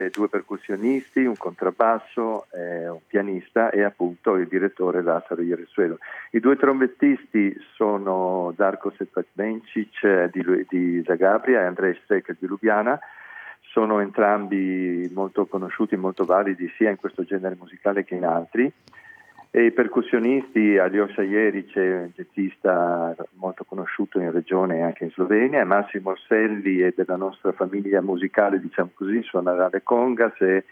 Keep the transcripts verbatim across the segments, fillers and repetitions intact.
due percussionisti, un contrabbasso, eh, un pianista e appunto il direttore Lazzaro Ieresuelo. I due trombettisti sono Darko Setpatmencic di, di Zagabria e Andrej Strecker di Lubiana. Sono entrambi molto conosciuti, molto validi sia in questo genere musicale che in altri. E i percussionisti, Aljoša Jeric, un jazzista molto conosciuto in regione e anche in Slovenia, e Massimo Orselli è della nostra famiglia musicale, diciamo così, suonerà le congas e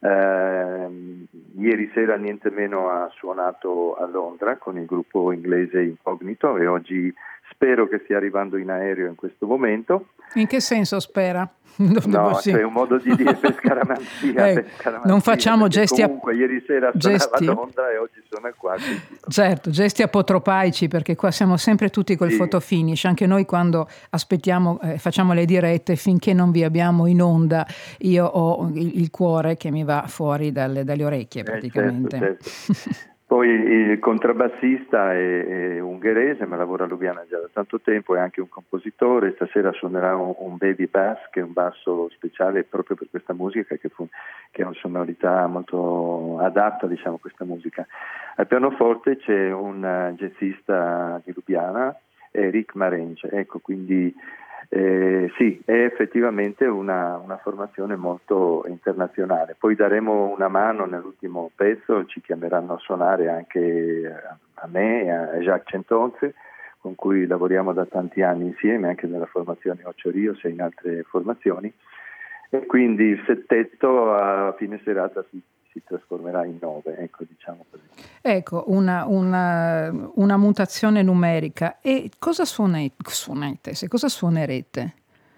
eh, ieri sera niente meno ha suonato a Londra con il gruppo inglese Incognito e oggi spero che stia arrivando in aereo in questo momento. In che senso spera? No, c'è cioè un modo di dire per scaramanzia, eh, per scaramanzia, non facciamo gesti comunque a... ieri sera gesti... suonava a Londra e oggi suona qua. Quindi... Certo, gesti apotropaici, perché qua siamo sempre tutti col sì. photo finish, anche noi quando aspettiamo, eh, facciamo le dirette, finché non vi abbiamo in onda, io ho il, il cuore che mi va fuori dalle, dalle orecchie praticamente. Eh, certo, certo. Poi il contrabbassista è, è ungherese, ma lavora a Lubiana già da tanto tempo, è anche un compositore. Stasera suonerà un, un baby bass, che è un basso speciale proprio per questa musica, che, fu, che ha una sonorità molto adatta, diciamo, a questa musica. Al pianoforte c'è un jazzista di Lubiana, Eric Marenc. Ecco, quindi eh, sì, è effettivamente una, una formazione molto internazionale. Poi daremo una mano nell'ultimo pezzo, ci chiameranno a suonare anche a me e a Jacques Centonze, con cui lavoriamo da tanti anni insieme, anche nella formazione Ocho Rios e in altre formazioni, e quindi il settetto a fine serata si, si trasformerà in nove, ecco, diciamo così. Ecco, una, una, una mutazione numerica. E cosa suonete, suonete, se cosa suonerete?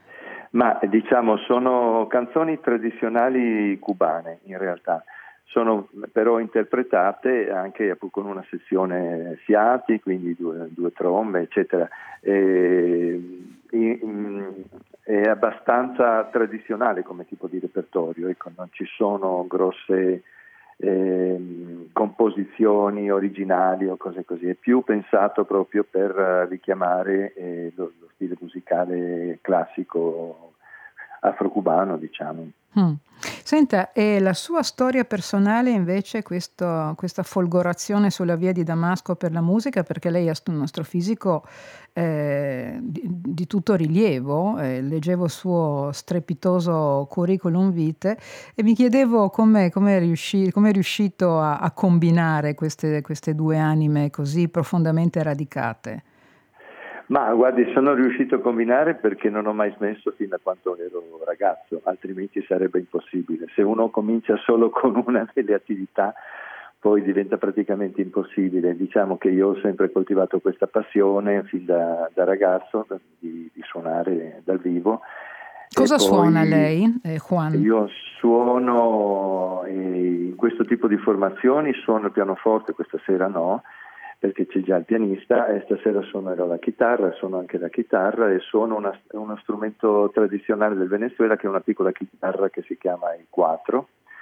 Ma diciamo sono canzoni tradizionali cubane in realtà, sono però interpretate anche con una sezione fiati, quindi due, due trombe eccetera. E, è abbastanza tradizionale come tipo di repertorio, ecco, non ci sono grosse eh, composizioni originali o cose così, è più pensato proprio per richiamare eh, lo, lo stile musicale classico afro-cubano, diciamo. Mm. Senta, e la sua storia personale invece, questo, questa folgorazione sulla via di Damasco per la musica, perché lei ha un astrofisico eh, di, di tutto rilievo, eh, leggevo il suo strepitoso curriculum vitae e mi chiedevo come è riusci, riuscito a, a combinare queste, queste due anime così profondamente radicate. Ma guardi, sono riuscito a combinare perché non ho mai smesso fin da quando ero ragazzo, altrimenti sarebbe impossibile. Se uno comincia solo con una delle attività, poi diventa praticamente impossibile. Diciamo che io ho sempre coltivato questa passione fin da, da ragazzo di, di suonare dal vivo. Cosa suona lei, eh, Juan? Io suono eh, in questo tipo di formazioni, suono il pianoforte, questa sera no, perché c'è già il pianista, e stasera suonerò la chitarra, suono anche la chitarra e suono una, uno strumento tradizionale del Venezuela che è una piccola chitarra che si chiama il quattro,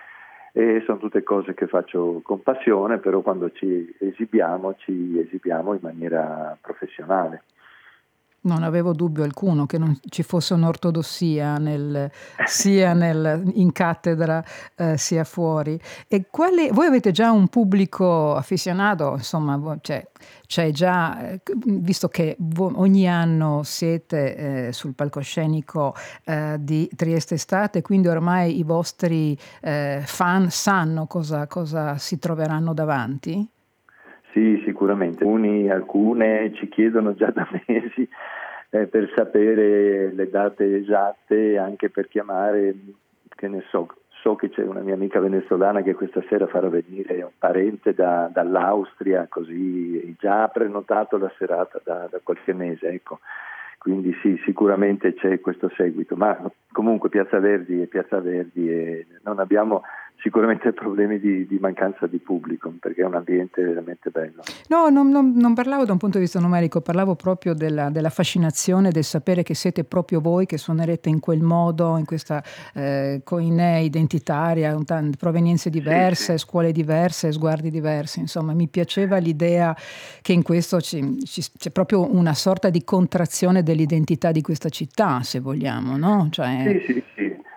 e sono tutte cose che faccio con passione, però quando ci esibiamo ci esibiamo in maniera professionale. Non avevo dubbio alcuno che non ci fosse un'ortodossia nel, sia nel, in cattedra eh, sia fuori. E quale, voi avete già un pubblico affezionato, insomma, cioè, c'è già, eh, visto che vo- ogni anno siete eh, sul palcoscenico eh, di Trieste Estate, quindi ormai i vostri eh, fan sanno cosa, cosa si troveranno davanti? Sì, sicuramente. Alcuni, alcune ci chiedono già da mesi eh, per sapere le date esatte, anche per chiamare, che ne so, so che c'è una mia amica venezuelana che questa sera farà venire un parente da, dall'Austria, così già ha prenotato la serata da, da qualche mese, ecco. Quindi sì, sicuramente c'è questo seguito, ma comunque Piazza Verdi è Piazza Verdi e non abbiamo sicuramente problemi di, di mancanza di pubblico, perché è un ambiente veramente bello. No, non, non, non parlavo da un punto di vista numerico, parlavo proprio della, della fascinazione, del sapere che siete proprio voi che suonerete in quel modo, in questa eh, coinè identitaria, provenienze diverse, sì, sì. Scuole diverse, sguardi diversi, insomma mi piaceva l'idea che in questo ci, ci, c'è proprio una sorta di contrazione dell'identità di questa città, se vogliamo, no? Cioè... Sì, sì, sì.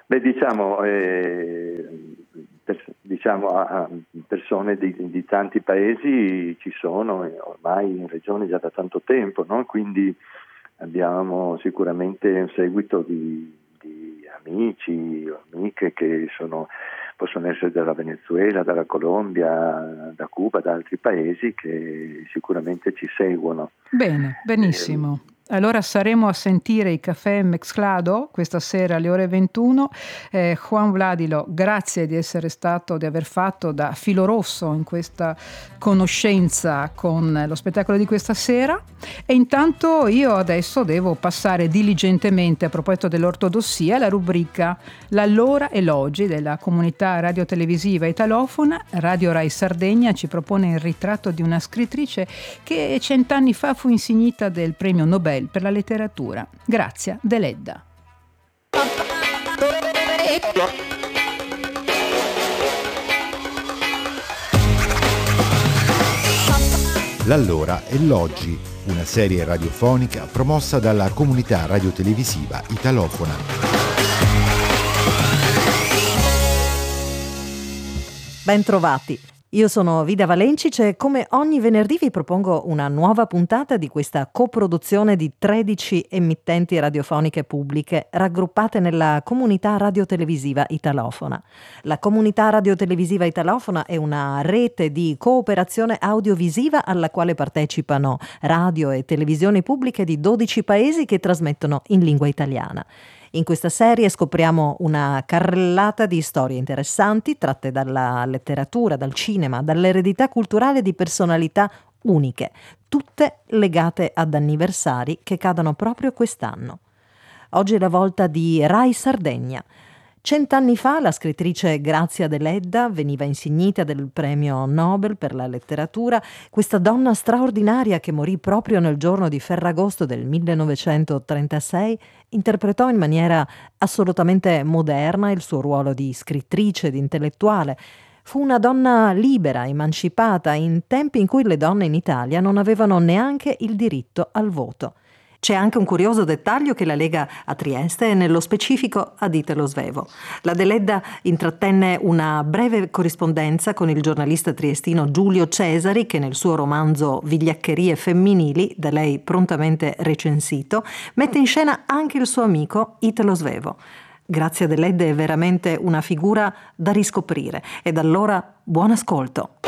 Beh, diciamo, eh, per, diciamo a, a persone di, di tanti paesi ci sono eh, ormai in regione già da tanto tempo, no? Quindi abbiamo sicuramente un seguito di, di amici o amiche che sono, possono essere dalla Venezuela, dalla Colombia, da Cuba, da altri paesi che sicuramente ci seguono. Bene, benissimo. Eh, Allora saremo a sentire i Caffè Mezclado questa sera alle ore ventuno. Eh, Juan Vladilo, grazie di essere stato, di aver fatto da filo rosso in questa conoscenza con lo spettacolo di questa sera. E intanto io adesso devo passare diligentemente, a proposito dell'ortodossia, la rubrica L'Allora e l'Oggi della comunità radiotelevisiva italofona. Radio Rai Sardegna ci propone il ritratto di una scrittrice che cent'anni fa fu insignita del premio Nobel per la letteratura, Grazia Deledda. L'Allora e l'Oggi, una serie radiofonica promossa dalla comunità radiotelevisiva italofona. Bentrovati. Io sono Vida Valencic e come ogni venerdì vi propongo una nuova puntata di questa coproduzione di tredici emittenti radiofoniche pubbliche raggruppate nella comunità radiotelevisiva italofona. La comunità radiotelevisiva italofona è una rete di cooperazione audiovisiva alla quale partecipano radio e televisioni pubbliche di dodici paesi che trasmettono in lingua italiana. In questa serie scopriamo una carrellata di storie interessanti tratte dalla letteratura, dal cinema, dall'eredità culturale di personalità uniche, tutte legate ad anniversari che cadono proprio quest'anno. Oggi è la volta di Rai Sardegna. Cent'anni fa la scrittrice Grazia Deledda veniva insignita del premio Nobel per la letteratura. Questa donna straordinaria, che morì proprio nel giorno di Ferragosto del millenovecentotrentasei, interpretò in maniera assolutamente moderna il suo ruolo di scrittrice, di intellettuale. Fu una donna libera, emancipata, in tempi in cui le donne in Italia non avevano neanche il diritto al voto. C'è anche un curioso dettaglio che la lega a Trieste e nello specifico ad Italo Svevo. La Deledda intrattenne una breve corrispondenza con il giornalista triestino Giulio Cesari, che nel suo romanzo Vigliaccherie femminili, da lei prontamente recensito, mette in scena anche il suo amico Italo Svevo. Grazia Deledda è veramente una figura da riscoprire, ed allora buon ascolto.